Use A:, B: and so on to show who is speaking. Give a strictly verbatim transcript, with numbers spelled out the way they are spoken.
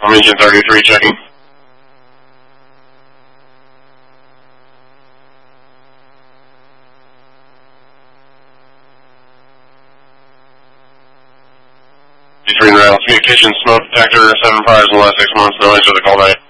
A: I'm engine thirty-three checking. Three rounds, communication smoke detector, seven fires in the last six months, no answer to the call back.